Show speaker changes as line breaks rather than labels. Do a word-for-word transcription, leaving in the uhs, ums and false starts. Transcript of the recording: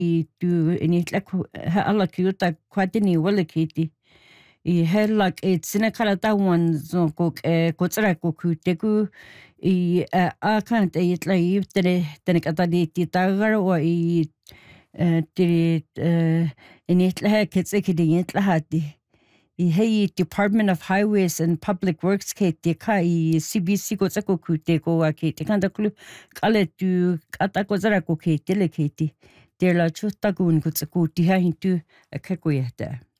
I tu ini tlaku ha ala kiuta kwatini wala kiti. I hela e tsina kala tawan zo ko e ko tsara ko kuteku I a kan te itla I tere tene kata di titagar o I tiri ini itla kitse kidi itla hati. I hei Department of Highways and Public Works ke te ka I C B C ko tsako kute ko wa ke te kanda kulu kale tu kata ko tsara ko ke te le ke te. Te la chuta ko un ko tsako ti ha hintu a kako yata.